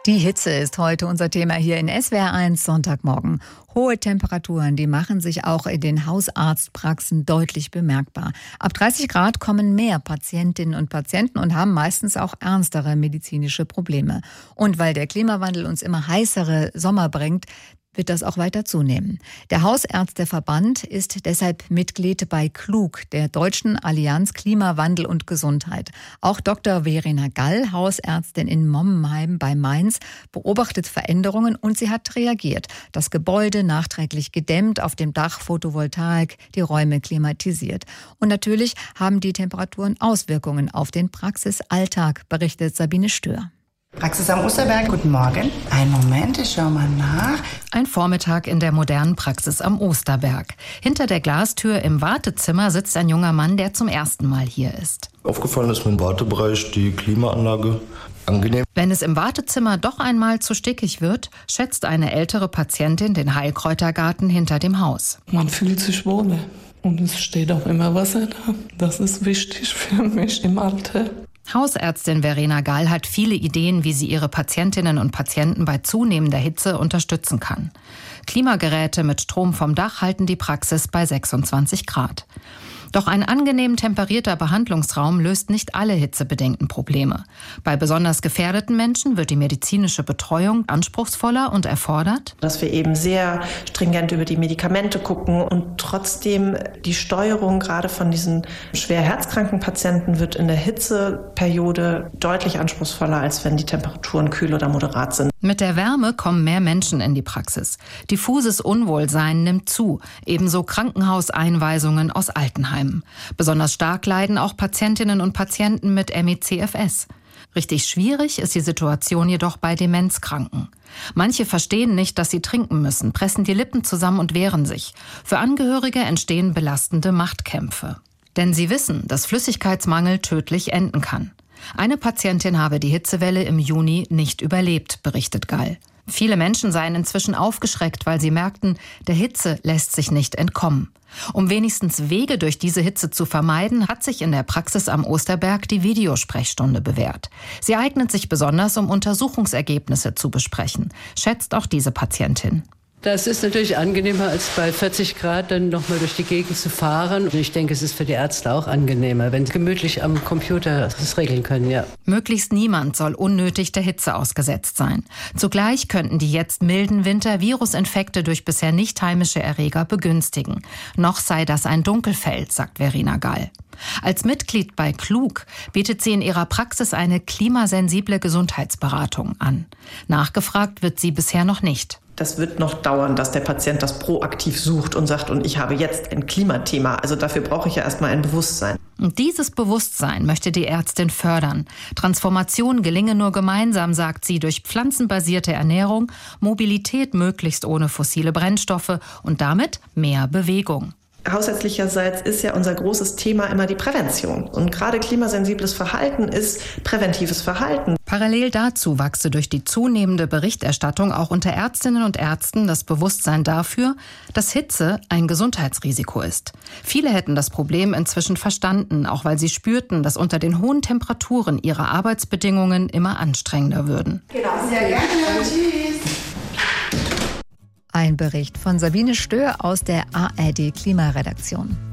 Die Hitze ist heute unser Thema hier in SWR1 Sonntagmorgen. Hohe Temperaturen, die machen sich auch in den Hausarztpraxen deutlich bemerkbar. Ab 30 Grad kommen mehr Patientinnen und Patienten und haben meistens auch ernstere medizinische Probleme. Und weil der Klimawandel uns immer heißere Sommer bringt, wird das auch weiter zunehmen. Der Hausärzteverband ist deshalb Mitglied bei KLUG, der Deutschen Allianz Klimawandel und Gesundheit. Auch Dr. Verena Gall, Hausärztin in Mommenheim bei Mainz, beobachtet Veränderungen und sie hat reagiert. Das Gebäude nachträglich gedämmt, auf dem Dach Photovoltaik, die Räume klimatisiert. Und natürlich haben die Temperaturen Auswirkungen auf den Praxisalltag, berichtet Sabine Stör. Praxis am Osterberg, guten Morgen. Einen Moment, ich schau mal nach. Ein Vormittag in der modernen Praxis am Osterberg. Hinter der Glastür im Wartezimmer sitzt ein junger Mann, der zum ersten Mal hier ist. Aufgefallen ist mir im Wartebereich die Klimaanlage angenehm. Wenn es im Wartezimmer doch einmal zu stickig wird, schätzt eine ältere Patientin den Heilkräutergarten hinter dem Haus. Man fühlt sich wohl und es steht auch immer Wasser da. Das ist wichtig für mich im Alter. Hausärztin Verena Gall hat viele Ideen, wie sie ihre Patientinnen und Patienten bei zunehmender Hitze unterstützen kann. Klimageräte mit Strom vom Dach halten die Praxis bei 26 Grad. Doch ein angenehm temperierter Behandlungsraum löst nicht alle hitzebedingten Probleme. Bei besonders gefährdeten Menschen wird die medizinische Betreuung anspruchsvoller und erfordert, dass wir eben sehr stringent über die Medikamente gucken und trotzdem die Steuerung gerade von diesen schwer herzkranken Patienten wird in der Hitzeperiode deutlich anspruchsvoller, als wenn die Temperaturen kühl oder moderat sind. Mit der Wärme kommen mehr Menschen in die Praxis. Diffuses Unwohlsein nimmt zu, ebenso Krankenhauseinweisungen aus Altenheimen. Besonders stark leiden auch Patientinnen und Patienten mit ME/CFS. Richtig schwierig ist die Situation jedoch bei Demenzkranken. Manche verstehen nicht, dass sie trinken müssen, pressen die Lippen zusammen und wehren sich. Für Angehörige entstehen belastende Machtkämpfe. Denn sie wissen, dass Flüssigkeitsmangel tödlich enden kann. Eine Patientin habe die Hitzewelle im Juni nicht überlebt, berichtet Gall. Viele Menschen seien inzwischen aufgeschreckt, weil sie merkten, der Hitze lässt sich nicht entkommen. Um wenigstens Wege durch diese Hitze zu vermeiden, hat sich in der Praxis am Osterberg die Videosprechstunde bewährt. Sie eignet sich besonders, um Untersuchungsergebnisse zu besprechen, schätzt auch diese Patientin. Das ist natürlich angenehmer, als bei 40 Grad dann nochmal durch die Gegend zu fahren. Und ich denke, es ist für die Ärzte auch angenehmer, wenn sie gemütlich am Computer das regeln können, ja. Möglichst niemand soll unnötig der Hitze ausgesetzt sein. Zugleich könnten die jetzt milden Winter Virusinfekte durch bisher nicht heimische Erreger begünstigen. Noch sei das ein Dunkelfeld, sagt Verena Gall. Als Mitglied bei KLUG bietet sie in ihrer Praxis eine klimasensible Gesundheitsberatung an. Nachgefragt wird sie bisher noch nicht. Das wird noch dauern, dass der Patient das proaktiv sucht und sagt, und ich habe jetzt ein Klimathema. Also dafür brauche ich ja erstmal ein Bewusstsein. Und dieses Bewusstsein möchte die Ärztin fördern. Transformation gelinge nur gemeinsam, sagt sie, durch pflanzenbasierte Ernährung, Mobilität möglichst ohne fossile Brennstoffe und damit mehr Bewegung. Hausärztlicherseits ist ja unser großes Thema immer die Prävention. Und gerade klimasensibles Verhalten ist präventives Verhalten. Parallel dazu wachse durch die zunehmende Berichterstattung auch unter Ärztinnen und Ärzten das Bewusstsein dafür, dass Hitze ein Gesundheitsrisiko ist. Viele hätten das Problem inzwischen verstanden, auch weil sie spürten, dass unter den hohen Temperaturen ihre Arbeitsbedingungen immer anstrengender würden. Genau, sehr gerne. Tschüss. Ein Bericht von Sabine Stör aus der ARD Klimaredaktion.